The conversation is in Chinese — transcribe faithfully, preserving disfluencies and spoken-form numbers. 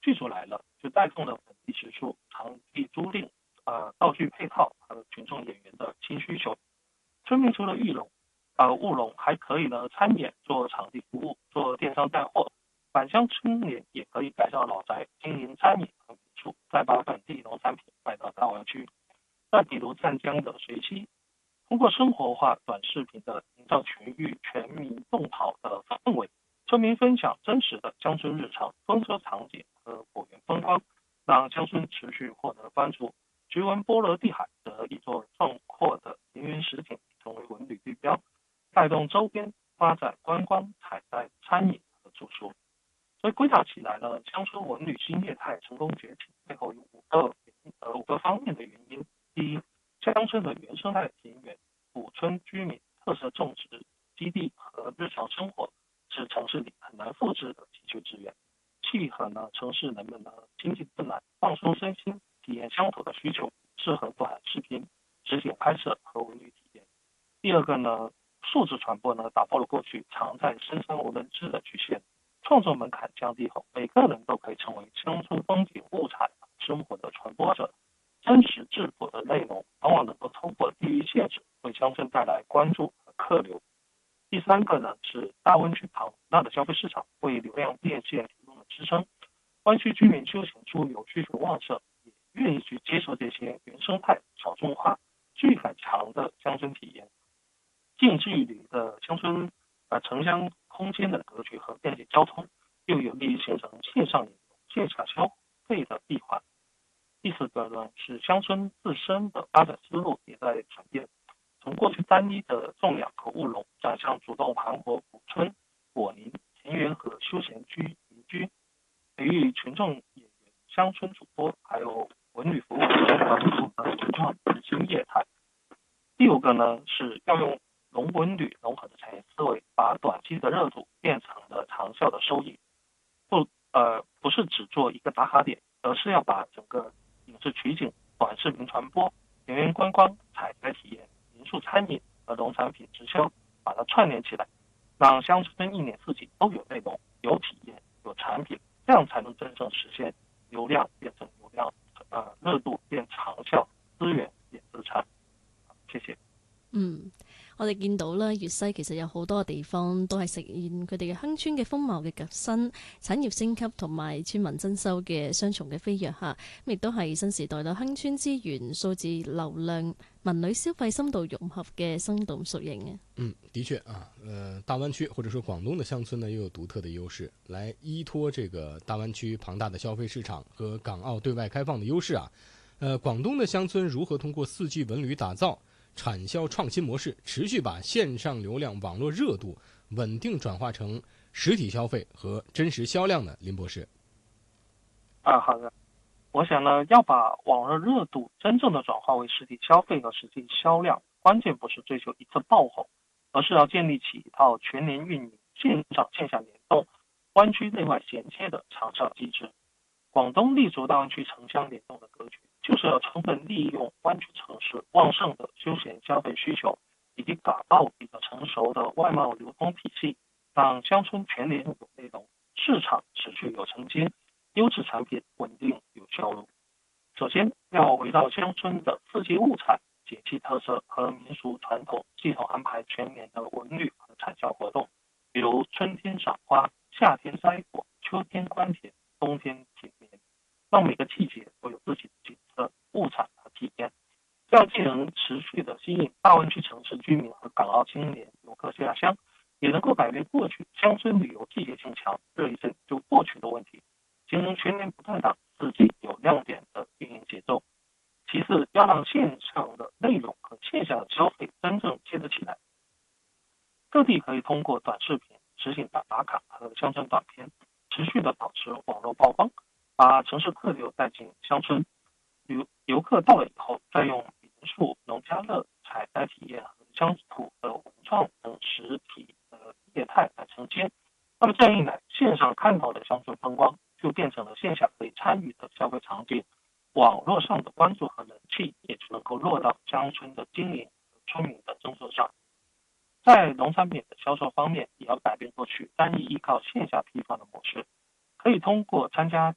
剧组来了，就带动了本地食宿、场地租赁、呃道具配套，还有群众演员的新需求。村民除了玉龙，呃务龙，还可以呢参演做场地服务、做电商带货。返乡青年也可以改造老宅，经营餐饮和民宿，再把本地农产品卖到大湾区。再比如湛江的随溪，通过生活化短视频的营造全域全民动跑的氛围，村民分享真实的乡村日常、风车场景和果园风光，让乡村持续获得关注。菊文波罗的海则一座壮阔的田园实景成为文旅地标，带动周边发展观光、采摘、餐饮和住宿。所以归纳起来呢，乡村文旅新业态成功崛起背后有五个呃五个方面的原因。第一，乡村的原生态田园、古村居民特色种植基地和日常生活是城市里很难复制的急需资源，契合呢城市人们呢经济困难、放松身心、体验乡土的需求，适合短视频、实景拍摄和文旅体验。第二个呢，数字传播呢打破了过去常在深山无人知的局限，创作门槛降低后，每个人都可以成为乡村风景物产生活的传播者。真实质朴的内容往往能够突破地域限制，为乡村带来关注和客流。第三个呢是大湾区庞大的消费市场为流量变现提供了支撑，湾区居民休闲出游需求旺盛，也愿意去接受这些原生态、小众化、距感强的乡村体验。近距离的乡村呃城乡空间的格局和便捷交通，又有利于形成线上引流、线下消费的闭环。第四个呢是乡村自身的发展思路也在转变，从过去单一的种养和务农，转向主动盘活古村、果林、田园和休闲居民居，培育群众演员、乡村主播，还有文旅服务相关的文创新业态。第五个呢是要用农文旅融合的产业思维，把短期的热度变成了长效的收益。不呃不是只做一个打卡点，而是要把整个影视取景、短视频传播、田园观光、采摘体验、民宿餐饮和农产品直销，把它串联起来，让乡村一年四季都有内容、有体验、有产品，这样才能真正实现流量变成流量，呃热度变长效，资源变资产。謝謝。 嗯，我哋見到咧，粵西其實有好多嘅地方都係實現佢哋嘅鄉村嘅風貌嘅革新、產業升級同埋村民增收嘅雙重嘅飛躍嚇，亦都係新時代嘅鄉村資源、數字流量、文旅消費深度融合嘅生動縮影嘅。 嗯，的確啊，呃，大灣區或者說廣東的鄉村呢，又有獨特的優勢，來依託這個大灣區龐大的消費市場和港澳對外開放的優勢啊，呃，廣東的鄉村如何通過四季文旅打造產銷創新模式，持續把線上流量網絡熱度穩定轉化成實體消費和真實銷量呢？林博士。 啊，好的。我想呢，要把網絡熱度真正的轉化為實體消費和實際銷量，關鍵不是追求一次爆紅，而是要建立起一套全年運營、線上線下聯動、灣區內外銜接的長效機制。廣東立足大灣區城鄉聯動的格局，就是要充分利用灣區城市旺盛的休閒消費需求，以及港澳比較成熟的外貿流通體系，讓鄉村全年有內容，市場持續有承接，優質產品穩定有銷路。首先要圍繞鄉村的四季物產、節氣特色和民俗傳統，系統安排全年的文旅和產銷活動，比如春天賞花、夏天摘果、秋天觀田、冬天品棉，讓每個季節都有自己的景色、物產和體驗。這樣既能持續的吸引大灣區城市居民和港澳青年遊客下鄉，也能夠改變過去鄉村旅遊季節性強、熱一陣就過去的問題，形成全年不斷檔、四季有亮點的運營節奏。其次，要讓線上的內容和線下的消費真正接得起來。各地可以通過短視頻、實景打卡和鄉村短片，持續的保持網絡曝光，把城市客流帶進鄉村。遊遊客到了以後，再用民宿、農家樂、採摘體驗和鄉土的文創等實體的業態來承接。那麼這樣一來，線上看到的鄉村風光就變成了線下可以參與的消費場景，網絡上的關注和人氣也就能夠落到鄉村的經營和村民的政策上。在農產品的銷售方面，也要改變過去單一依靠線下批發的模式，可以通過參加